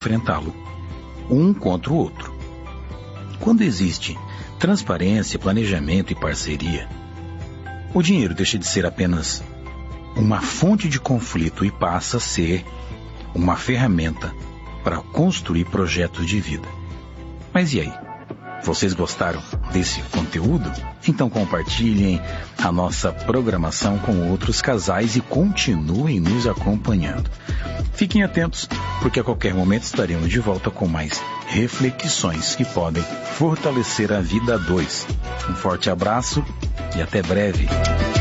enfrentá-lo, um contra o outro. Quando existe transparência, planejamento e parceria, o dinheiro deixa de ser apenas uma fonte de conflito e passa a ser uma ferramenta para construir projetos de vida. Mas e aí? Vocês gostaram desse conteúdo? Então compartilhem a nossa programação com outros casais e continuem nos acompanhando. Fiquem atentos, porque a qualquer momento estaremos de volta com mais reflexões que podem fortalecer a vida a dois. Um forte abraço e até breve.